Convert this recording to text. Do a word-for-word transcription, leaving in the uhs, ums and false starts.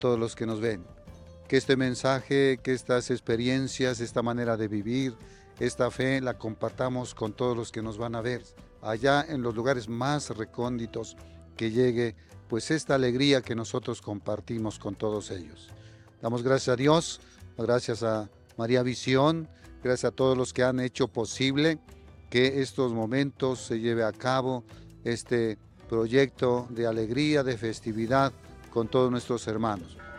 todos los que nos ven. Que este mensaje, que estas experiencias, esta manera de vivir, esta fe la compartamos con todos los que nos van a ver, allá en los lugares más recónditos, que llegue pues esta alegría que nosotros compartimos con todos ellos. Damos gracias a Dios, gracias a María Visión, gracias a todos los que han hecho posible que estos momentos se lleve a cabo, este proyecto de alegría, de festividad con todos nuestros hermanos.